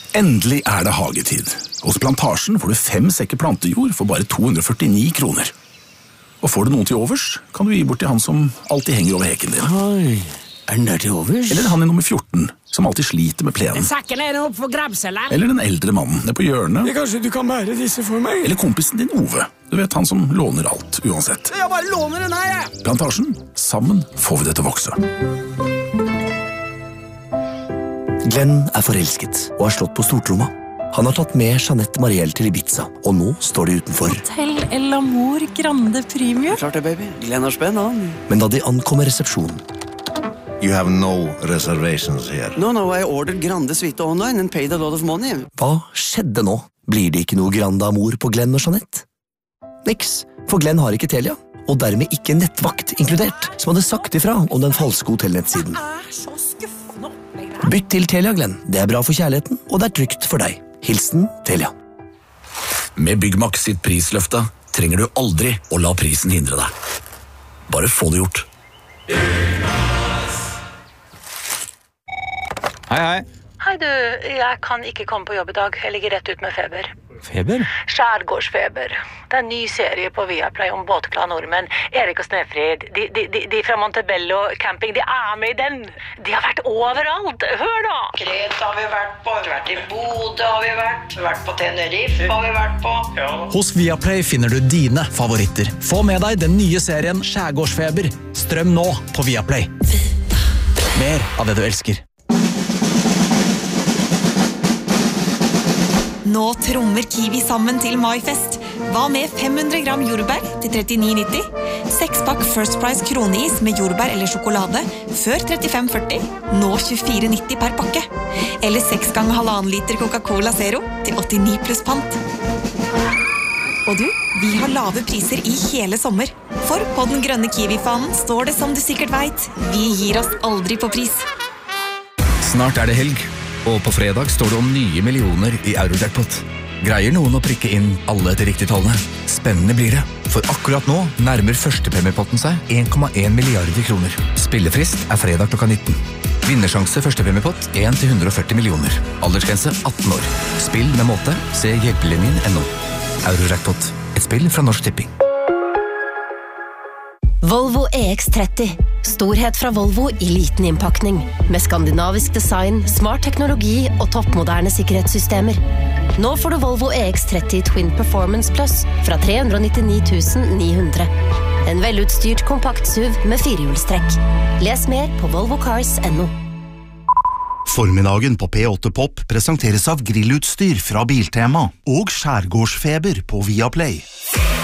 Endelig det hagetid. Hos Plantasjen får du 5 sekker plantejord for bare 249 kroner. Og får du noen til overs, kan du gi bort til han som alltid henger over heken din. Oi, den der til overs? Eller han I nummer 14, som alltid sliter med plenen. Sakken opp for grabs, eller? Eller den eldre mannen nede på hjørnet. Kanskje du kan bære disse for meg? Eller kompisen din Ove. Du vet han som låner alt, uansett. Jeg bare låner den her, jeg! Plantasjen, sammen får vi det til å vokse. Glenn forelsket og har slått på stortromma. Han har tatt med Jeanette Marielle til Ibiza, og nå står de utenfor. Hotel El Amor Grande Premium. Klart det, baby. Glenn har spenn, han. Men da de ankommer resepsjonen, You have no reservations here. No, I ordered Grande Suite online and paid a lot of money. hva skjedde nå? Blir det ikke noe Grande Amor på Glenn og Jeanette? Niks, for Glenn har ikke Telia, og dermed ikke nettvakt inkludert, som hadde sagt ifra om den falske hotellnettsiden. Så skuffende opplegg der. Bytt til Telia, Glenn. Det bra for kjærligheten, og det trygt for deg. Hilsen Telia. Med Byggmax sitt prisløfte trenger du aldri å la prisen hindre deg. Bare få det gjort. Hei. Hei du, jeg kan ikke komme på jobb I dag. Jeg ligger rett ut med feber. Feber? Skjærgårdsfeber. Det en ny serie på Viaplay om båtglade nordmenn. Erik og Snefrid, de fra Montebello camping, de med I den. De har vært overalt. Hør da! Kreta har vi vært på, vi har vært I Bodø har vi vært på Tenerife har vi vært på. Ja. Hos Viaplay finner du dine favoritter. Få med deg den nye serien Skjærgårdsfeber. Strøm nå på Viaplay. Mer av det du elsker. Nå trommer Kiwi sammen til MaiFest. Hva med 500 gram jordbær til 39,90? 6-pakk First Price kroneis med jordbær eller sjokolade før 35,40. Nå 24,90 per pakke. Eller 6 ganger 1,5 liter Coca-Cola Zero til 89 pluss pant. Og du, vi har lave priser I hele sommer. For på den grønne Kiwi-fanen står det som du sikkert vet. Vi gir oss aldri på pris. Snart det helg, og på fredag står det om nye millioner I Eurojackpot. Greier noen å prikke inn alle til riktige tallene? Spennende blir det, for akkurat nå nærmer førstepremiepotten seg 1,1 milliarder kroner. Spillefrist fredag klokka 19. Vinnersjanse førstepremiepott 1 til 140 millioner. Aldersgrense 18 år. Spill med måte, se hjelpelinjen.no. Eurojackpot, et spill fra Norsk Tipping. Volvo EX30. Storhet fra Volvo I liten innpakning. Med skandinavisk design, smart teknologi og toppmoderne sikkerhetssystemer. Nå får du Volvo EX30 Twin Performance Plus fra 399 900. En velutstyrt kompakt SUV med 4-hjulstrekk. Les mer på volvocars.no. Formiddagen på P8 Pop presenteres av grillutstyr fra Biltema og Skjærgårdsfeber på Viaplay.